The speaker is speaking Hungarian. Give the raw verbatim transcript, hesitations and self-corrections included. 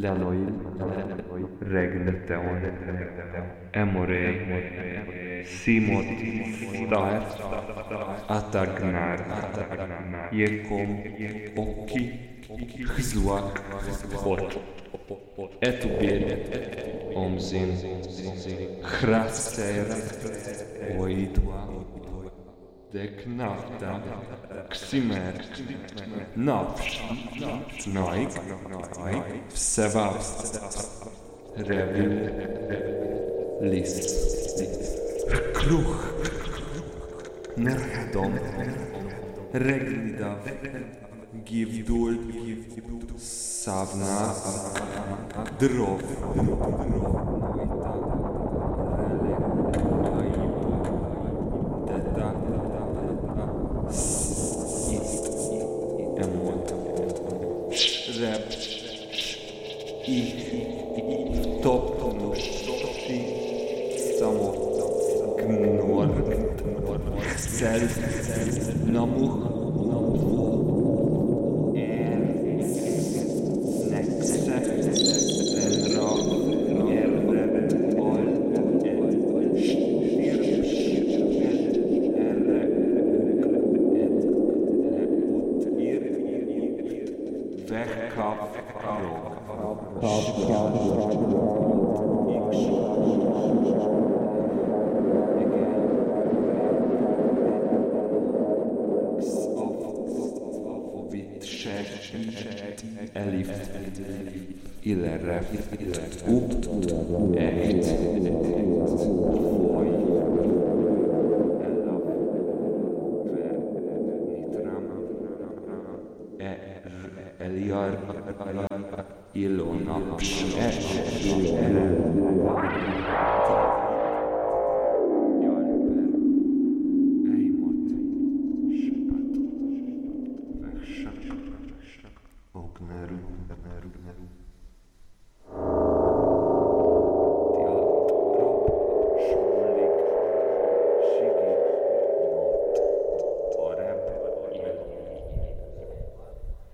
Lenoil, Regneteon, Emorei, Simot, Star, Atagnar, Jekom, Oki, Hzluak, Hot, Etubir, Omzin, Chraster, Oidwa, Deknafta, Ksimer, Nafš, Naik, Vsevast, Revil, Lis, Kruh, Nerhedom, Reglidav, Givdul, Savna, Drov, Emot, Rep, Ich, Topnus, Samot, Gnor, Sel, Namuch, Er, Nexe, Enra, Erre, Ol, Stir, Erre, Et, Ir, Vekkav, Elif, Ilerref, Up, Echt, Foy, Elaf, Ver, Nitram, Eliar, Ilona, Pshet, Ogneru, Ogneru, Ogneru.